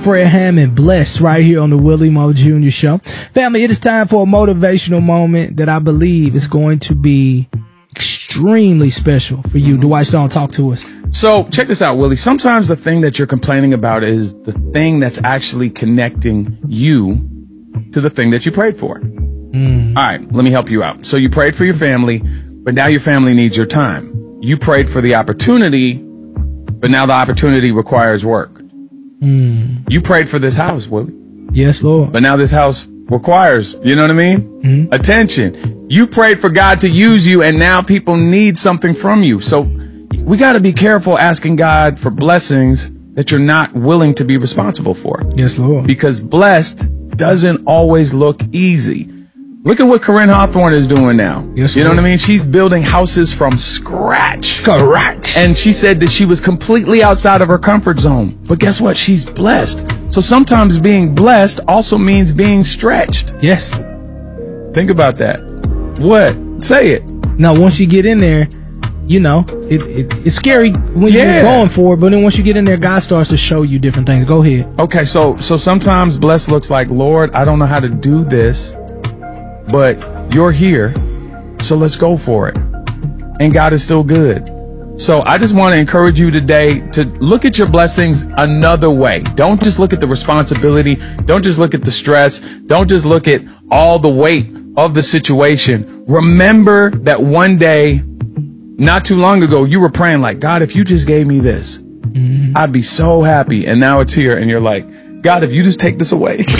Fred Hammond, Blessed, right here on the Willie Moore Jr. Show. Family, it is time for a motivational moment that I believe is going to be extremely special for you. Dwight Stone, talk to us. So check this out, Willie. Sometimes the thing that you're complaining about is the thing that's actually connecting you to the thing that you prayed for. All right, let me help you out. So you prayed for your family, but now your family needs your time. You prayed for the opportunity, but now the opportunity requires work. You prayed for this house, Willie. Yes, Lord. But now this house requires, you know what I mean? Attention. You prayed for God to use you, and now people need something from you. So we got to be careful asking God for blessings that you're not willing to be responsible for. Yes, Lord. Because blessed doesn't always look easy. Look at what Corinne Hawthorne is doing now. Yes, you know Lord. what I mean? She's building houses from scratch. Scratch. And she said that she was completely outside of her comfort zone. But guess what? She's blessed. So sometimes being blessed also means being stretched. Yes. Think about that. What? Say it. Now, once you get in there, you know, it's scary when you're going for it, but then once you get in there, God starts to show you different things. Go ahead. Okay, so sometimes blessed looks like, Lord, I don't know how to do this, but you're here, so let's go for it. And God is still good. So I just want to encourage you today to look at your blessings another way. Don't just look at the responsibility. Don't just look at the stress. Don't just look at all the weight of the situation. Remember that one day, not too long ago, you were praying like, God, if you just gave me this, I'd be so happy. And now it's here. And you're like, God, if you just take this away. Pick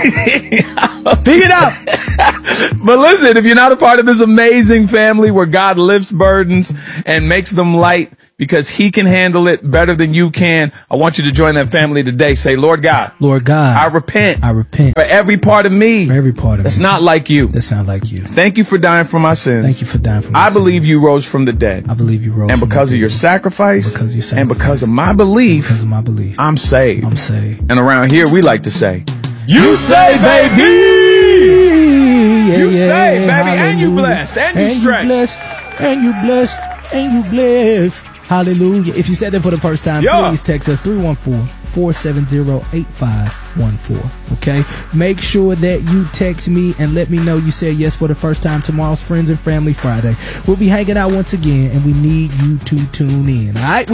it up. But listen, if you're not a part of this amazing family where God lifts burdens and makes them light because he can handle it better than you can, I want you to join that family today. Say, Lord God. Lord God. I repent. I repent. For every part of me. For every part of that's me. not like you. That's not like you. Thank you for dying for my sins. Thank you for dying for my sins. I believe you rose from the dead. I believe you rose and from because the of dead. your sacrifice. Because of your sacrifice. And because of my belief. Because of my belief. I'm saved. I'm saved. And around here, we like to say, you say, baby. You say, baby, Hallelujah. and you blessed, and you stretched. And you blessed, and you blessed. Hallelujah. If you said that for the first time, please text us 314-470-8514. Okay? Make sure that you text me and let me know you said yes for the first time. Tomorrow's Friends and Family Friday. We'll be hanging out once again, and we need you to tune in. All right?